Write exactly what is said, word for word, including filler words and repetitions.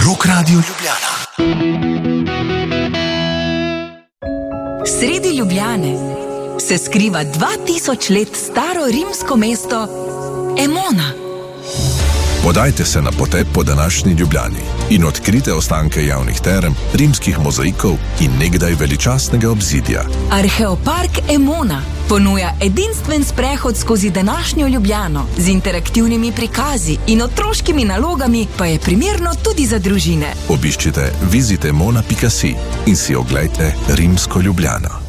Rock Radio Ljubljana. Sredi Ljubljane se skriva dva tisoč let staro rimsko mesto Emona. Podajte se na potep po današnji Ljubljani in odkrite ostanke javnih terem, rimskih mozaikov in nekdaj veličastnega obzidja. Arheopark Emona ponuja edinstven sprehod skozi današnjo Ljubljano z interaktivnimi prikazi in otroškimi nalogami, pa je primerno tudi za družine. Obiščite vizitemona pika si in si oglejte rimsko Ljubljano.